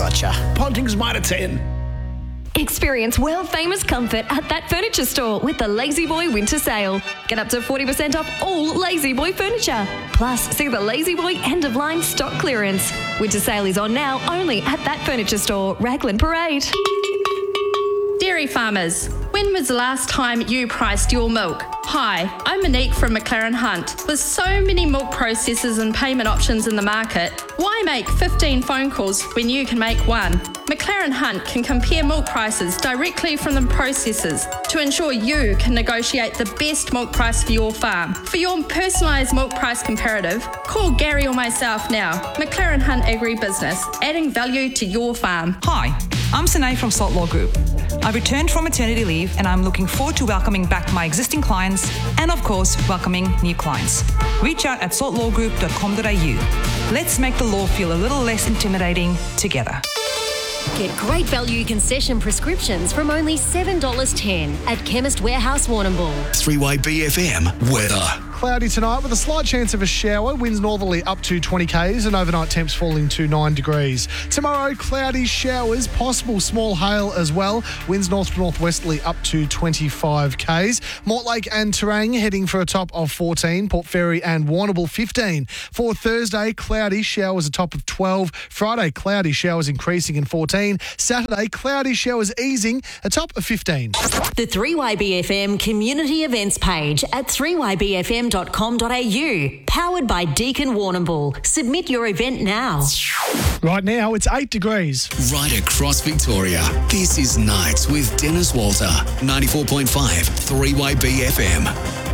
Gotcha. Ponting's Mitre 10. Experience world-famous comfort at That Furniture Store with the Lazy Boy Winter Sale. Get up to 40% off all Lazy Boy furniture. Plus, see the Lazy Boy end-of-line stock clearance. Winter Sale is on now only at That Furniture Store, Raglan Parade. Dairy farmers, when was the last time you priced your milk? Hi, I'm Monique from McLaren Hunt. With so many milk processors and payment options in the market, why make 15 phone calls when you can make one? McLaren Hunt can compare milk prices directly from the processors to ensure you can negotiate the best milk price for your farm. For your personalised milk price comparative, call Gary or myself now. McLaren Hunt Agribusiness, adding value to your farm. Hi, I'm Sine from Salt Law Group. I returned from maternity leave and I'm looking forward to welcoming back my existing clients and, of course, welcoming new clients. Reach out at saltlawgroup.com.au. Let's make the law feel a little less intimidating together. Get great value concession prescriptions from only $7.10 at Chemist Warehouse Warrnambool. 3YBFM weather. Cloudy tonight with a slight chance of a shower. Winds northerly up to 20 k's and overnight temps falling to 9 degrees. Tomorrow, cloudy showers, possible small hail as well. Winds north to northwesterly up to 25 k's. Mortlake and Terang heading for a top of 14. Port Fairy and Warrnambool 15. For Thursday, cloudy showers a top of 12. Friday, cloudy showers increasing in 14. Saturday, cloudy showers easing a top of 15. The 3YBFM community events page at 3ybfm.com.au. Powered by Deakin Warrnambool. Submit your event now. Right now, it's 8 degrees. Right across Victoria. This is Nights with Dennis Walter. 94.5 3YBFM.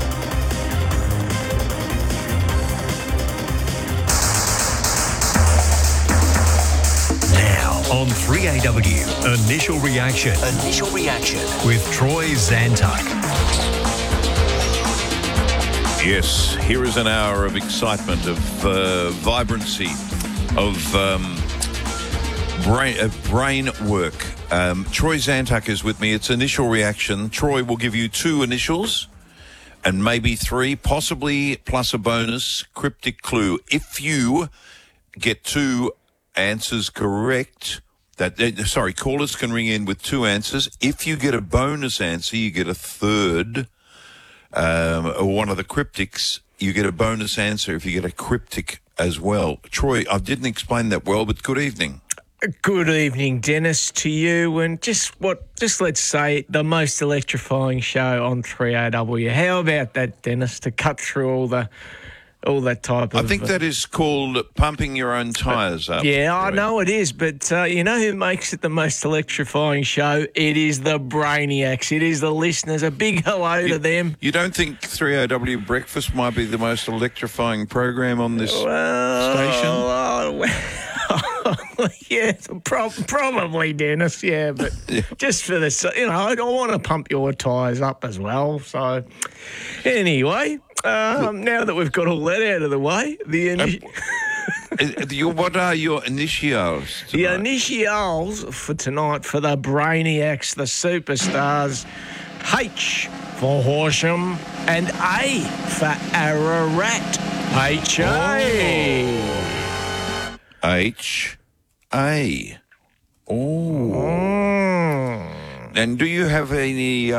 On 3AW, Initial Reaction. Initial Reaction. With Troy Zantuck. Yes, here is an hour of excitement, of vibrancy, of brain work. Troy Zantuck is with me. It's Initial Reaction. Troy will give you 2 initials and maybe 3, possibly plus a bonus cryptic clue. If you get 2 answers correct, callers can ring in with 2 answers. If you get a bonus answer, you get a third, or one of the cryptics, you get a bonus answer if you get a cryptic as well. Troy, I didn't explain that well, but good evening. Good evening, Dennis, to you, and just let's say the most electrifying show on 3AW. How about that, Dennis, to cut through all that type of... I think that is called pumping your own tyres up. Yeah, I know it is, but you know who makes it the most electrifying show? It is the Brainiacs. It is the listeners. A big hello to them. You don't think 3AW Breakfast might be the most electrifying program on this station? Yeah, probably, Dennis, yeah, but just for this, I want to pump your tyres up as well. So, anyway, now that we've got all that out of the way, what are your initials tonight? The initials for tonight for the Brainiacs, the superstars, H for Horsham and A for Ararat. H-A. H-A. Oh. And do you have any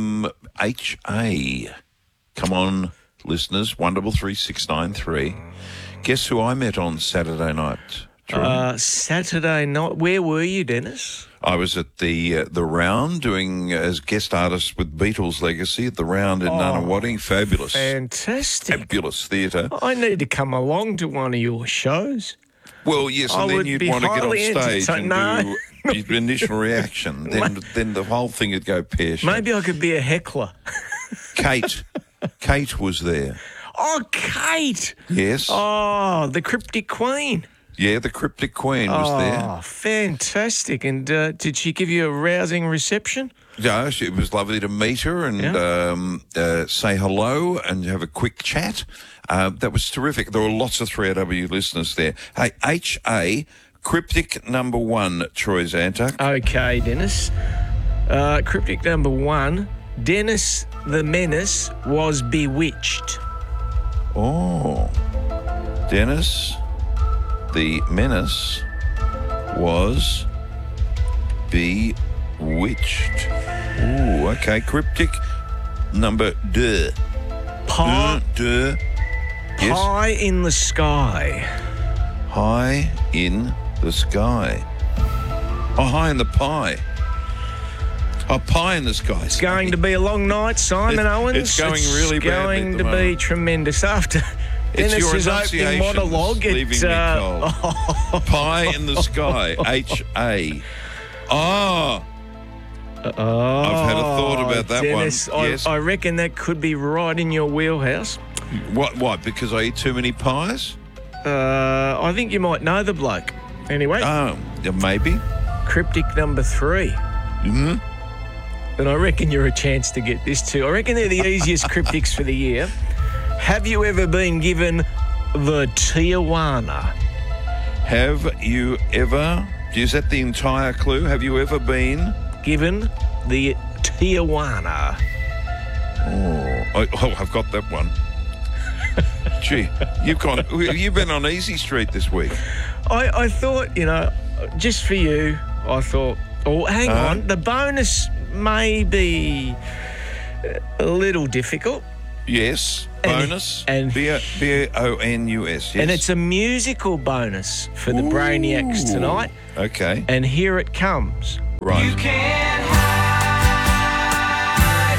H-A? Come on, listeners, 133 Guess who I met on Saturday night? Saturday night. Where were you, Dennis? I was at the Round doing as guest artist with Beatles Legacy at the Round in Nunawading. Fabulous. Fantastic. Fabulous theatre. I need to come along to one of your shows. Well, yes, and then you'd want to get on stage and do your initial reaction. Then the whole thing would go pear-shaped. Maybe I could be a heckler. Kate was there. Oh, Kate. Yes. Oh, the Cryptic Queen. Yeah, the Cryptic Queen was there. Oh, fantastic. And did she give you a rousing reception? No, it was lovely to meet her and say hello and have a quick chat. That was terrific. There were lots of 3AW listeners there. Hey, H.A., cryptic number 1, Troy Zantuck. Okay, Dennis. Cryptic number 1, Dennis the Menace was bewitched. Oh. Dennis the Menace was bewitched. Ooh, okay. Cryptic number deux. Pie, Deux. Yes. pie in the sky. High in the sky. Oh, high in the pie. Oh, pie in the sky. It's going to be a long night, Simon Owens. It's going really badly at going the to be moment. tremendous. After It's your Dennis's opening enunciations monologue, leaving me cold. Pie in the sky. H-A. Oh. I've had a thought about that Dennis, one. Yes. I reckon that could be right in your wheelhouse. What? Because I eat too many pies? I think you might know the bloke. Anyway, Oh, yeah, maybe. cryptic number 3. Mm-hmm. And I reckon you're a chance to get this too. I reckon they're the easiest cryptics for the year. Have you ever been given the Tijuana? Have you ever... Is that the entire clue? Have you ever been... Given the Tijuana. I've got that one. Gee, you've been on Easy Street this week. I thought, just for you, I thought, hang on, the bonus may be a little difficult. Yes, bonus. And B-O-N-U-S, yes. And it's a musical bonus for the Brainiacs tonight. Okay. And here it comes. Right. You can't hide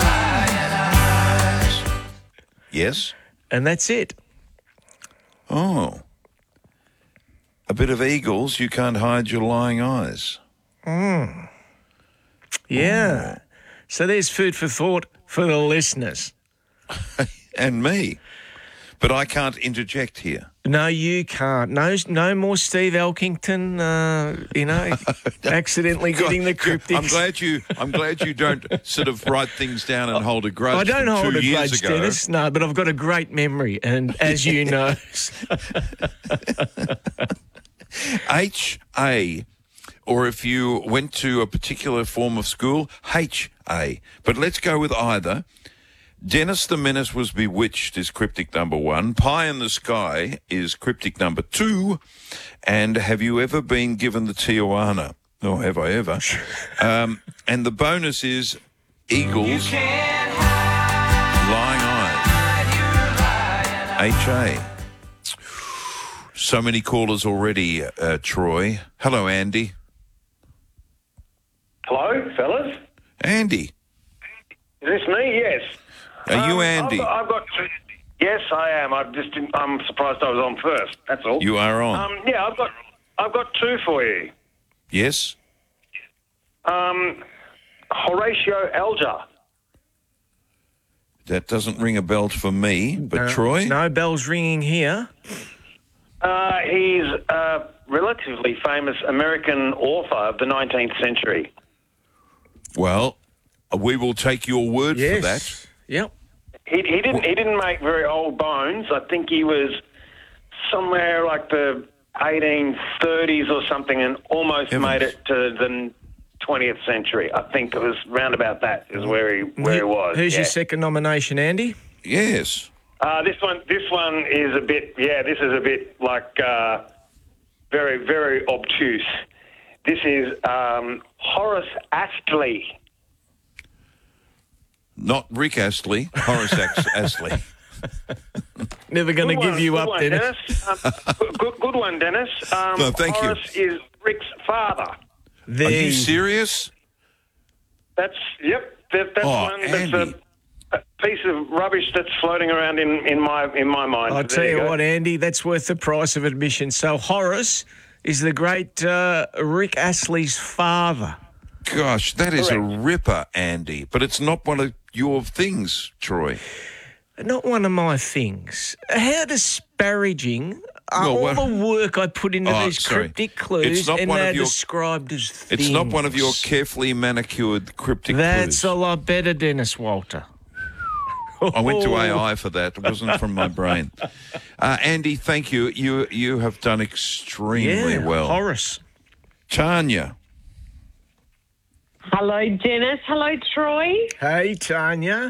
your lying eyes. Yes. And that's it. Oh. A bit of Eagles, you can't hide your lying eyes. Yeah. So there's food for thought for the listeners. And me. But I can't interject here. No, you can't. No more Steve Elkington, accidentally getting the cryptics. I'm glad you don't sort of write things down and hold a grudge. I don't from hold 2 a years grudge, ago. Dennis. No, but I've got a great memory, and as you know, H-A, or if you went to a particular form of school, H-A. But let's go with either. Dennis the Menace was bewitched is cryptic number 1. Pie in the Sky is cryptic number 2. And have you ever been given the Tijuana? Or have I ever? And the bonus is Eagles lying eyes. H-A. So many callers already, Troy. Hello, Andy. Hello, fellas. Andy. Is this me? Yes. Are you Andy? I've got two. Yes, I am. I'm surprised I was on first. That's all. You are on. Yeah, I've got two for you. Yes. Horatio Alger. That doesn't ring a bell for me, but Troy? No bells ringing here. He's a relatively famous American author of the 19th century. Well, we will take your word for that. Yep. He didn't make very old bones. I think he was somewhere like the 1830s or something, and almost made it to the 20th century. I think it was round about that is where he was. Who's your second nomination, Andy? Yes. This one is a bit. Yeah, this is a bit like very, very obtuse. This is Horace Astley. Not Rick Astley, Horace Astley. Never going to give you up, Dennis. Good one, Dennis. No, thank you. Horace is Rick's father. Are you serious? That's one. Andy. That's a piece of rubbish that's floating around in my mind. I'll tell you what, Andy, that's worth the price of admission. So Horace is the great Rick Astley's father. Gosh, that is a ripper, Andy. But it's not one of your things, Troy. Not one of my things. How disparaging are all the work I put into these cryptic clues, and they're described as things. It's not one of your carefully manicured cryptic clues. That's a lot better, Dennis Walter. I went to AI for that. It wasn't from my brain. Andy, thank you. You have done extremely well. Horace. Tanya. Hello, Dennis. Hello, Troy. Hey, Tanya.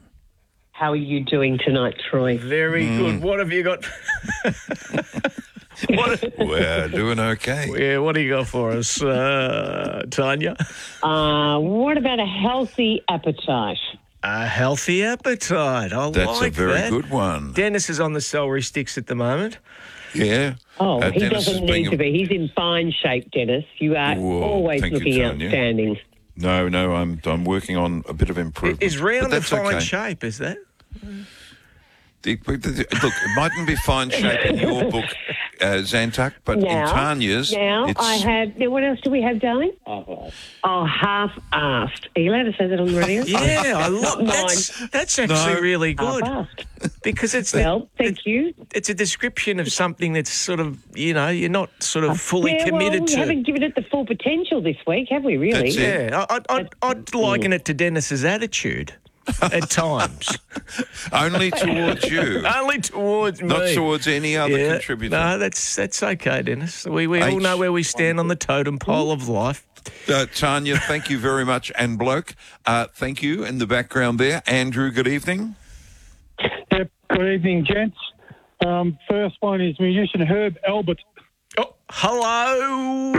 How are you doing tonight, Troy? Very good. What have you got? We're doing okay. Yeah, what do you got for us, Tanya? What about a healthy appetite? A healthy appetite. That's like a very that. good one. Dennis is on the celery sticks at the moment. Yeah. He Dennis doesn't is being need to be. He's in fine shape, Dennis. You are always thank you, looking Tanya. outstanding. No, I'm working on a bit of improvement. Is round but a that's fine okay. shape, is that? Look, it mightn't be fine shape in your book, Zantuck, but in Tanya's, Now, it's... I have... Now, what else do we have, darling? Half-assed. Are you allowed to say that on the radio? Yeah, I love mine. That's actually really good. Half-assed. Because it's... thank you. It's a description of something that's sort of, you're not sort of fully committed we to. haven't given it the full potential this week, have we, really? That's it. Yeah, I'd liken it to Dennis's attitude at times. Only towards you. Only towards me. Not towards any other contributor. No, that's okay, Dennis. We all know where we stand on the totem pole of life. Tanya, thank you very much. And Bloke, thank you in the background there. Andrew, good evening. Yep, good evening, gents. First one is musician Herb Albert. Oh, hello,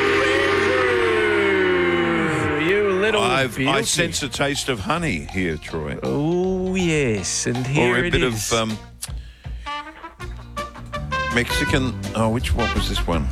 Andrew. You little I beauty. sense a taste of honey here, Troy. Oh, yes, and here or a it bit is. of Mexican. Oh, what was this one?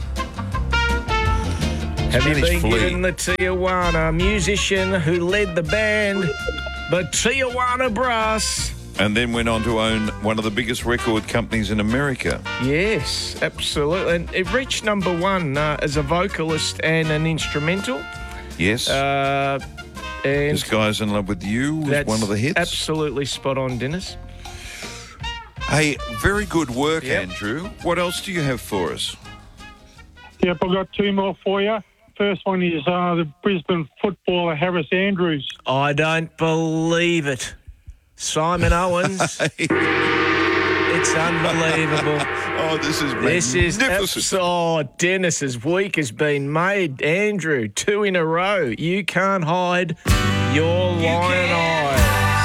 Have you Spanish been flea. given the Tijuana musician who led the band, the Tijuana Brass? And then went on to own one of the biggest record companies in America. Yes, absolutely. And it reached number one as a vocalist and an instrumental. Yes. And This Guy's in Love with You was that's one of the hits. Absolutely spot on, Dennis. Hey, very good work, Andrew. What else do you have for us? Yep, I've got two more for you. First one is the Brisbane footballer Harris Andrews. I don't believe it. Simon Owens. It's unbelievable. Oh, this is magnificent. Dennis's week has been made. Andrew, 2 in a row. You can't hide your lion eyes.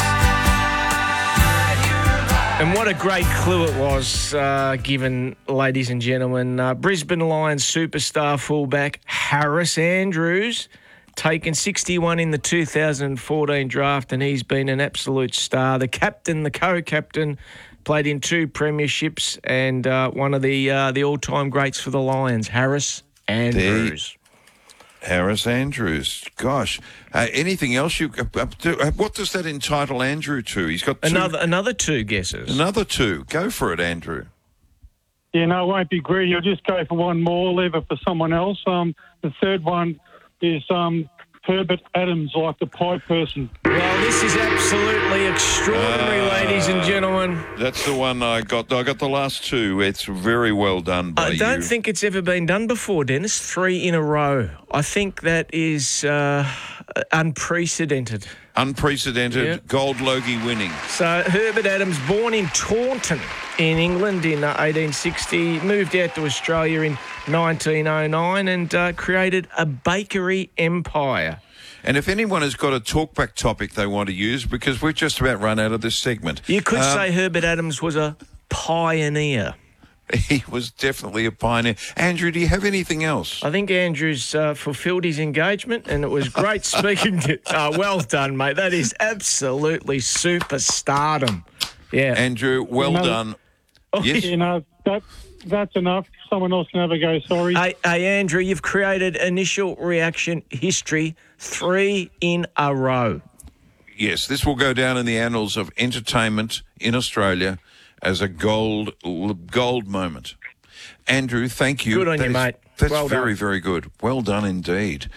And what a great clue it was given, ladies and gentlemen. Brisbane Lions superstar fullback Harris Andrews, taken 61 in the 2014 draft, and he's been an absolute star. The captain, the co-captain, played in 2 premierships, and one of the all-time greats for the Lions, Harris Andrews. Harris Andrews. Gosh. Anything else you... what does that entitle Andrew to? He's got another 2 guesses. Another 2. Go for it, Andrew. Yeah, no, I won't be greedy. I'll just go for one more, leave it for someone else. The third one is Herbert Adams, like the pie person. Well, this is absolutely extraordinary, ladies and gentlemen. That's the one I got. I got the last 2. It's very well done by you. I don't think it's ever been done before, Dennis. 3 in a row. I think that is unprecedented. Unprecedented, Gold Logie winning. So Herbert Adams, born in Taunton in England in 1860, moved out to Australia in 1909 and created a bakery empire. And if anyone has got a talkback topic they want to use, because we've just about run out of this segment. You could say Herbert Adams was a pioneer. He was definitely a pioneer. Andrew, do you have anything else? I think Andrew's fulfilled his engagement, and it was great speaking to... well done, mate. That is absolutely superstardom. Yeah. Andrew, well done. Oh, yes? You know, that's enough. Someone else can have a go, sorry. Hey, Andrew, you've created initial reaction history 3 in a row. Yes, this will go down in the annals of entertainment in Australia as a gold moment. Andrew, thank you. Good on you, mate. That's Well very, done. very good. Well done indeed.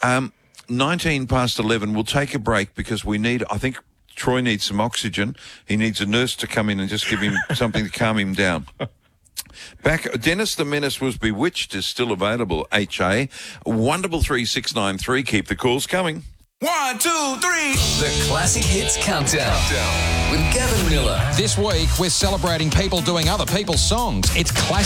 19 past 11, we'll take a break because I think Troy needs some oxygen. He needs a nurse to come in and just give him something to calm him down. Back, Dennis the Menace Was Bewitched is still available, HA. Wonderful 3693. Keep the calls coming. 1, 2, 3. The Classic Hits Countdown with Gavin Miller. This week, we're celebrating people doing other people's songs. It's classic.